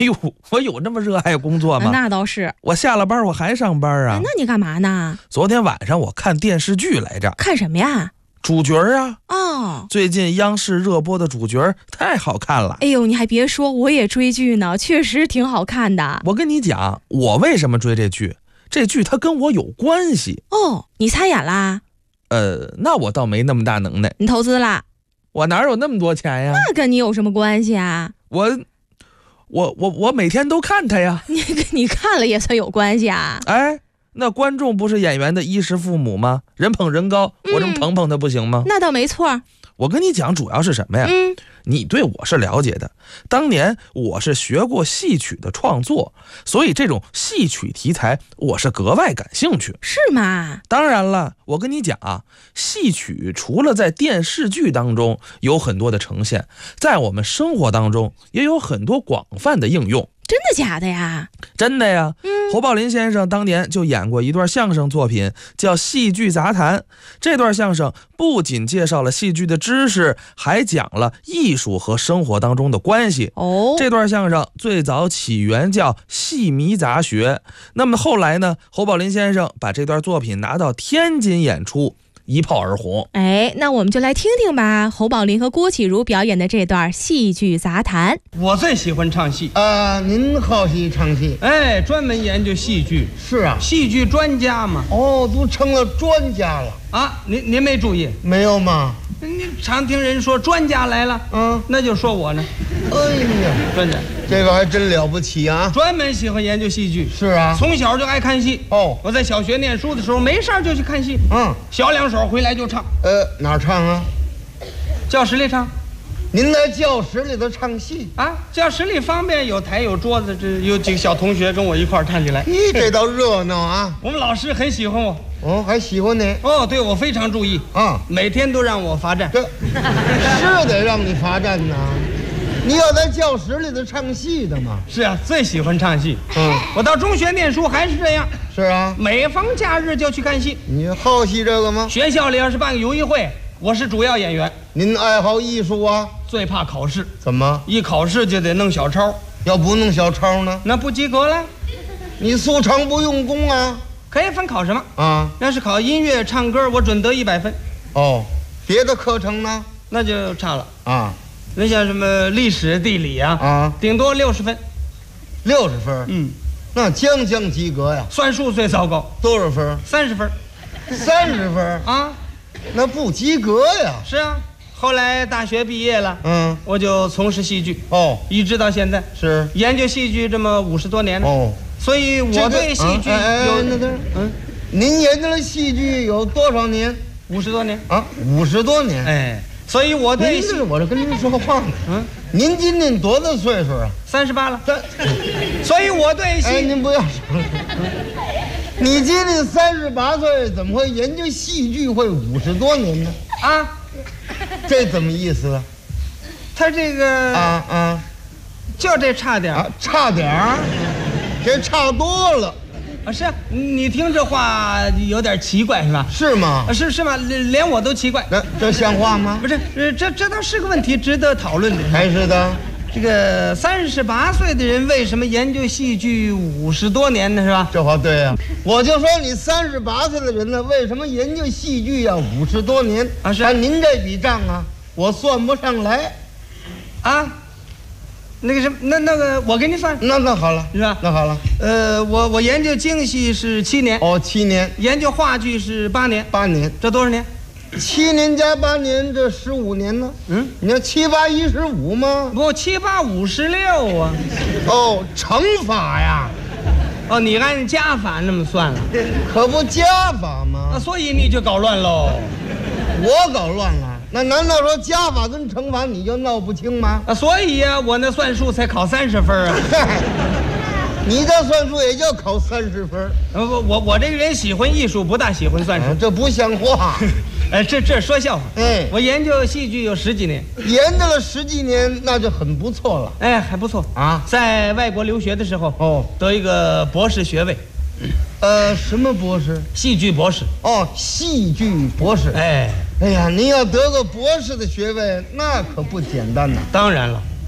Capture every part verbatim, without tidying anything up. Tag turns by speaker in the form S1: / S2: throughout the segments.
S1: 哎呦，我有这么热爱工作吗？
S2: 那倒是。
S1: 我下了班我还上班啊。
S2: 那你干嘛呢？
S1: 昨天晚上我看电视剧来着。
S2: 看什么呀？
S1: 主角啊。
S2: 哦，
S1: 最近央视热播的主角太好看了。
S2: 哎呦，你还别说，我也追剧呢，确实挺好看的。
S1: 我跟你讲，我为什么追这剧？这剧它跟我有关系。
S2: 哦，你参演啦？
S1: 呃，那我倒没那么大能耐。
S2: 你投资啦？
S1: 我哪有那么多钱呀？
S2: 那跟你有什么关系啊？
S1: 我，我我我每天都看它呀。
S2: 你跟你看了也算有关系啊？
S1: 哎，那观众不是演员的衣食父母吗？人捧人高，我这么捧捧他不行吗？
S2: 嗯、那倒没错。
S1: 我跟你讲，主要是什么呀？
S2: 嗯，
S1: 你对我是了解的。当年我是学过戏曲的创作，所以这种戏曲题材我是格外感兴趣。
S2: 是吗？
S1: 当然了，我跟你讲啊，戏曲除了在电视剧当中有很多的呈现，在我们生活当中也有很多广泛的应用。
S2: 真的假的呀？
S1: 真的呀。
S2: 嗯，
S1: 侯宝林先生当年就演过一段相声作品，叫《戏剧杂谈》。这段相声不仅介绍了戏剧的知识，还讲了艺术和生活当中的关系。
S2: 哦，
S1: 这段相声最早起源叫戏迷杂学。那么后来呢，侯宝林先生把这段作品拿到天津演出，一炮而红。
S2: 哎，那我们就来听听吧，侯宝林和郭启儒表演的这段戏剧杂谈。
S3: 我最喜欢唱戏
S4: 啊、呃，您好戏唱戏？
S3: 哎，专门研究戏剧。
S4: 是啊，
S3: 戏剧专家嘛。
S4: 哦，都成了专家了
S3: 啊！您您没注意？
S4: 没有吗？
S3: 您常听人说专家来了，
S4: 嗯，
S3: 那就说我呢。
S4: 哎呀，
S3: 专家，
S4: 这个还真了不起啊！
S3: 专门喜欢研究戏剧。
S4: 是啊，
S3: 从小就爱看戏。
S4: 哦，
S3: 我在小学念书的时候，没事就去看戏。
S4: 嗯，
S3: 小两手回来就唱。
S4: 呃，哪儿唱啊？
S3: 教室里唱。
S4: 您在教室里头唱戏
S3: 啊？教室里方便，有台有桌子，这有几个小同学跟我一块儿唱起来。
S4: 咦，这倒热闹啊！
S3: 我们老师很喜欢我。
S4: 哦，还喜欢你？
S3: 哦，对我非常注意
S4: 啊，
S3: 每天都让我罚站。
S4: 这是得让你罚站呐！你要在教室里头唱戏的嘛？
S3: 是啊，最喜欢唱戏。
S4: 嗯，
S3: 我到中学念书还是这样。
S4: 是啊，
S3: 每逢假日就去看戏。
S4: 你好戏这个吗？
S3: 学校里要是办个游艺会，我是主要演员。
S4: 您爱好艺术啊？
S3: 最怕考试。
S4: 怎么？
S3: 一考试就得弄小抄，
S4: 要不弄小抄呢？
S3: 那不及格了。
S4: 你素常不用功啊？
S3: 可以分考什么
S4: 啊？
S3: 要是考音乐、唱歌，我准得一百分。
S4: 哦，别的课程呢？
S3: 那就差了
S4: 啊。
S3: 那像什么历史、地理啊，
S4: 啊，
S3: 顶多六十分。
S4: 六十分？
S3: 嗯，
S4: 那将将及格呀。
S3: 算术最糟糕，
S4: 多少分？
S3: 三十分。
S4: 三十分
S3: 啊？
S4: 那不及格呀。
S3: 是啊。后来大学毕业了，
S4: 嗯，
S3: 我就从事戏剧，
S4: 哦，
S3: 一直到现在，
S4: 是
S3: 研究戏剧这么五十多年了，
S4: 哦，
S3: 所以我对戏剧有、
S4: 啊、那个，嗯，您研究了戏剧有多少年？
S3: 五十多年
S4: 啊，五十多年，
S3: 哎，所以我对
S4: 戏，我这跟您说话呢，嗯，您今年多大岁数啊？
S3: 三十八了，所以我对戏，
S4: 哎，您不要说了，你今年三十八岁，怎么会研究戏剧会五十多年呢？
S3: 啊？
S4: 这怎么意思啊？
S3: 他这个
S4: 啊啊，
S3: 就这差点
S4: 啊，差点儿，这差多了
S3: 啊！是啊，你听这话有点奇怪是吧？
S4: 是吗？
S3: 啊，是是吗？连我都奇怪。
S4: 那这像话吗？
S3: 不是，这这倒是个问题，值得讨论的。
S4: 还是的。
S3: 这个三十八岁的人为什么研究戏剧五十多年呢？是吧？
S4: 这话对呀、啊。我就说你三十八岁的人呢，为什么研究戏剧要五十多年
S3: 啊？是
S4: 按您这笔账啊，我算不上来，
S3: 啊。那个什么，那那个我给你算。
S4: 那那好了，
S3: 是吧？
S4: 那好了。
S3: 呃，我我研究京戏是七年。
S4: 哦，七年。
S3: 研究话剧是八年。
S4: 八年，
S3: 这多少年？
S4: 七年加八年，这十五年呢？嗯，你要七八一十五吗？
S3: 不，七八五十六啊。
S4: 哦，乘法呀。
S3: 哦，你按加法那么算了，
S4: 可不加法吗？
S3: 啊，所以你就搞乱喽。
S4: 我搞乱了？那难道说加法跟乘法你就闹不清吗？
S3: 啊，所以呀、啊，我那算术才考三十分啊。
S4: 你这算术也就考三十分。
S3: 呃，我我我这个人喜欢艺术，不大喜欢算术，
S4: 啊、这不像话。
S3: 哎，这这说笑话。
S4: 哎，
S3: 我研究戏剧有十几年，
S4: 研究了十几年，那就很不错了。
S3: 哎，还不错
S4: 啊。
S3: 在外国留学的时候，
S4: 哦，
S3: 得一个博士学位。
S4: 呃，什么博士？
S3: 戏剧博士。
S4: 哦，戏剧博士。
S3: 哎，
S4: 哎呀，您要得个博士的学位，那可不简单呐。
S3: 当然了，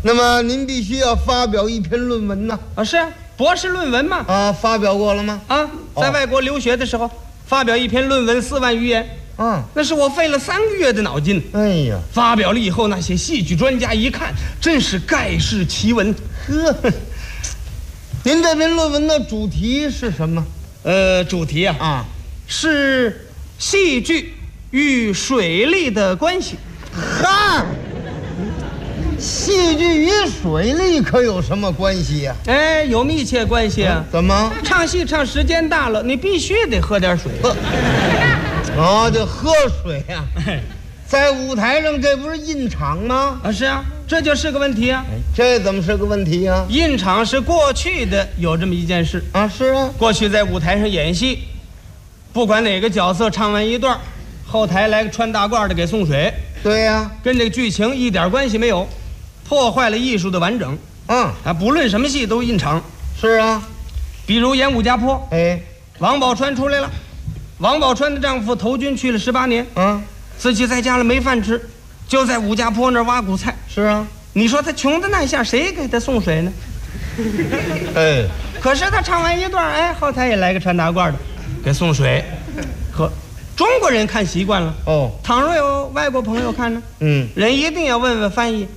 S4: 那么您必须要发表一篇论文呢？
S3: 啊，是啊，博士论文嘛。
S4: 啊，发表过了吗？
S3: 啊，在外国留学的时候，发表一篇论文四万余言。
S4: 啊，
S3: 那是我费了三个月的脑筋。
S4: 哎呀，
S3: 发表了以后，那些戏剧专家一看，真是盖世奇闻。
S4: 呵，您这篇论文的主题是什么？
S3: 呃，主题啊，
S4: 啊，
S3: 是戏剧与水利的关系。
S4: 哈，戏剧与水利可有什么关系呀、
S3: 哎，有密切关系啊。
S4: 怎么？
S3: 唱戏唱时间大了，你必须得喝点水。
S4: 哦，就喝水呀、在舞台上这不是印场吗？
S3: 啊，是啊，这就是个问题啊。
S4: 这怎么是个问题呀、
S3: 印场是过去的有这么一件事。
S4: 啊？是啊，
S3: 过去在舞台上演戏，不管哪个角色唱完一段，后台来个穿大褂的给送水，
S4: 对呀、
S3: 跟这个剧情一点关系没有，破坏了艺术的完整。
S4: 嗯，
S3: 啊，不论什么戏都印场。
S4: 是啊，
S3: 比如演武家坡，
S4: 哎，
S3: 王宝钏出来了，王宝钏的丈夫投军去了十八年，
S4: 啊，
S3: 自己在家里没饭吃，就在武家坡那儿挖谷菜。
S4: 是啊，
S3: 你说他穷的那下，谁给他送水呢？
S4: 哎，
S3: 可是他唱完一段，哎，后台也来个穿大褂的，给送水。呵，中国人看习惯了，
S4: 哦，
S3: 倘若有外国朋友看呢，
S4: 嗯，
S3: 人一定要问问翻译，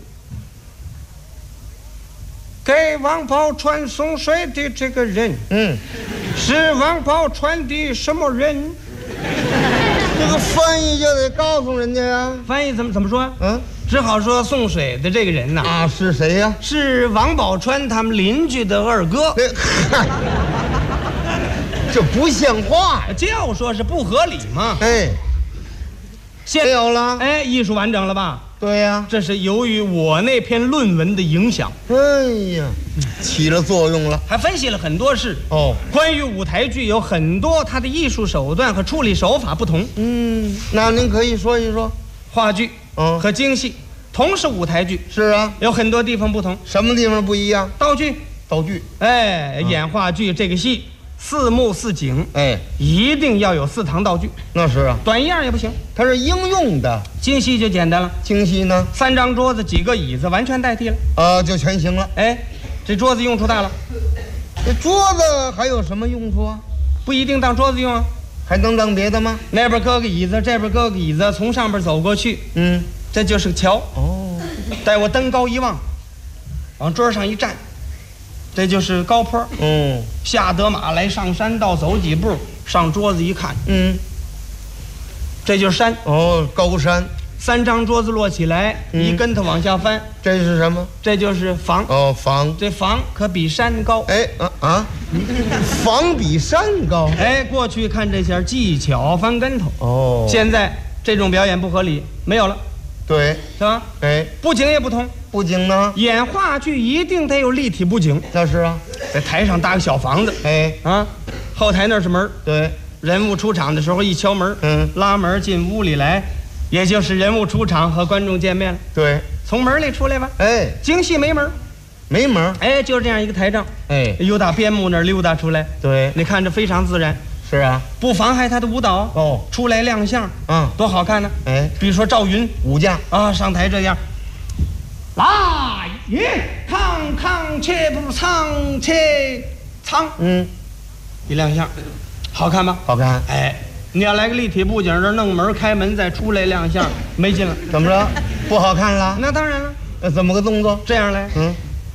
S3: 给王宝钏送水的这个人
S4: 嗯，
S3: 是王宝钏的什么人？
S4: 这个翻译就得告诉人家呀。
S3: 翻译怎么怎么说？
S4: 嗯，
S3: 只好说送水的这个人呐，
S4: 啊，是谁呀、
S3: 是王宝钏他们邻居的二哥。
S4: 这，嗨，这不像话呀！
S3: 就说是不合理嘛。
S4: 哎，
S3: 现
S4: 没有了。
S3: 哎，艺术完整了吧？
S4: 对呀、
S3: 这是由于我那篇论文的影响，
S4: 哎呀，起了作用了。
S3: 还分析了很多事。
S4: 哦，
S3: 关于舞台剧有很多它的艺术手段和处理手法不同。
S4: 嗯，那您可以说一说。
S3: 话剧
S4: 嗯，
S3: 和京戏同是舞台剧，
S4: 是啊，
S3: 有很多地方不同。
S4: 什么地方不一样？
S3: 道具，
S4: 道具。
S3: 哎，演话剧这个戏四幕四景，
S4: 哎，
S3: 一定要有四堂道具，
S4: 那是啊，
S3: 短一样也不行。
S4: 它是应用的。
S3: 京戏就简单了，
S4: 京戏呢，
S3: 三张桌子几个椅子完全代替了。
S4: 啊，就全行了。
S3: 哎，这桌子用处大了，
S4: 这桌子还有什么用处啊？
S3: 不一定当桌子用啊。
S4: 还能当别的吗？
S3: 那边搁个椅子，这边搁个椅子，从上边走过去，
S4: 嗯，
S3: 这就是个桥。
S4: 哦，
S3: 待我登高一望，往桌上一站，这就是高坡。
S4: 哦，
S3: 下得马来，上山道走几步，上桌子一看，
S4: 嗯，
S3: 这就是山。
S4: 哦，高山，
S3: 三张桌子摞起来，
S4: 嗯
S3: 一跟头往下翻，
S4: 这是什么？
S3: 这就是房。
S4: 哦，房。
S3: 这房可比山高。
S4: 哎啊啊，房比山高。
S3: 哎，过去看这些技巧翻跟头，
S4: 哦，
S3: 现在这种表演不合理，没有了，
S4: 对，
S3: 是吧？
S4: 哎，
S3: 布景也不同，
S4: 布景呢？
S3: 演话剧一定得有立体布景，
S4: 那是啊。
S3: 在台上搭个小房子
S4: 哎，
S3: 啊，后台那是门，
S4: 对，
S3: 人物出场的时候一敲门，
S4: 嗯，
S3: 拉门进屋里来，也就是人物出场和观众见面了。
S4: 对，
S3: 从门里出来吧，
S4: 哎，
S3: 京戏没门，
S4: 没门儿。
S3: 哎，就这样一个台账，
S4: 哎，
S3: 由打边幕那儿溜达出来，
S4: 对，
S3: 你看着非常自然，
S4: 是啊。
S3: 不妨害他的舞蹈
S4: 哦，
S3: 出来亮相，
S4: 嗯，
S3: 多好看呢。
S4: 哎，
S3: 比如说赵云
S4: 武将。
S3: 啊，上台这样，来也康康且不唱且唱，
S4: 嗯，
S3: 一亮相，好看吧？
S4: 好看。
S3: 哎，你要来个立体布景，这弄门开门再出来亮相，没劲了。
S4: 怎么着？不好看了？
S3: 那当然了，
S4: 那怎么个动作？
S3: 这样来，
S4: 嗯，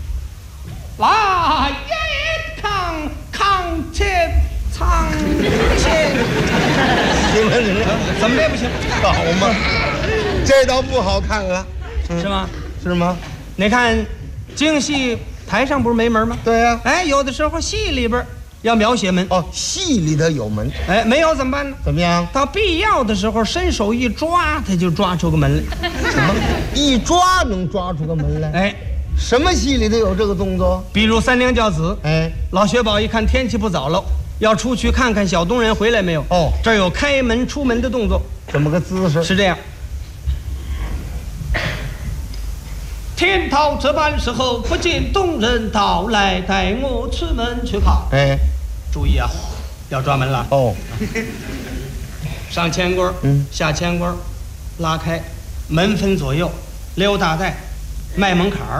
S3: 来也康康且唱且，
S4: 行了行了，
S3: 怎么这不行？
S4: 好嘛，这倒不好看了，
S3: 是吗？
S4: 是吗？
S3: 你看，京戏台上不是没门吗？
S4: 对呀、
S3: 哎，有的时候戏里边要描写门，
S4: 哦，戏里头有门，
S3: 哎，没有怎么办呢？
S4: 怎么样？
S3: 到必要的时候，伸手一抓，他就抓出个门来。
S4: 什么？一抓能抓出个门来？
S3: 哎，
S4: 什么戏里头有这个动作？
S3: 比如三娘教子，
S4: 哎，
S3: 老薛宝一看天气不早了，要出去看看小东人回来没有。
S4: 哦，
S3: 这儿有开门出门的动作，
S4: 怎么个姿势？
S3: 是这样。天到这般时候，不见东人到来，带我出门去看。
S4: 哎，
S3: 注意啊，要抓门了。
S4: 哦，
S3: 上前棍儿，
S4: 嗯，
S3: 下前棍儿，拉开，门分左右，溜大带，迈门槛儿，